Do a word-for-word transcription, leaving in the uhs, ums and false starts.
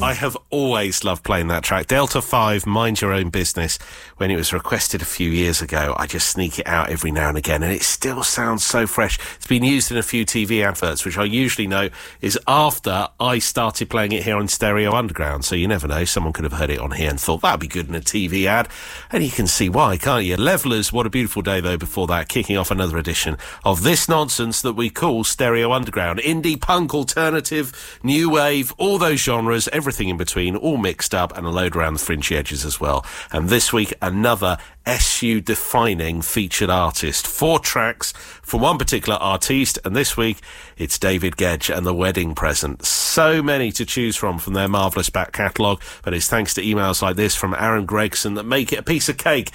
I have always loved playing that track. Delta five, Mind Your Own Business. When it was requested a few years ago, I just sneak it out every now and again, and it still sounds so fresh. It's been used in a few T V adverts, which I usually know is after I started playing it here on Stereo Underground. So you never know, someone could have heard it on here and thought that'd be good in a T V ad, and you can see why, can't you? Levellers, What a Beautiful Day, though, before that, kicking off another edition of this nonsense that we call Stereo Underground. Indie, punk, alternative, new wave, all those genres, everything in between, all mixed up, and a load around the fringy edges as well. And this week, another S U-defining featured artist. Four tracks from one particular artiste, and this week it's David Gedge and The Wedding Present. So many to choose from from their marvellous back catalogue, but it's thanks to emails like this from Aaron Gregson that make it a piece of cake.